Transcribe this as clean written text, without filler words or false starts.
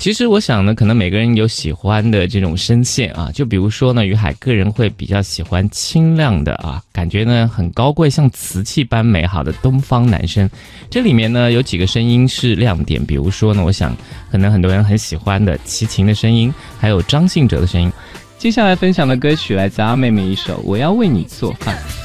其实我想呢，可能每个人有喜欢的这种声线啊，就比如说呢，于海个人会比较喜欢清亮的啊，感觉呢很高贵，像瓷器般美好的东方男声。这里面呢有几个声音是亮点，比如说呢，我想可能很多人很喜欢的齐秦的声音，还有张信哲的声音。 接下来分享的歌曲来自阿妹妹一首《我要为你做饭》。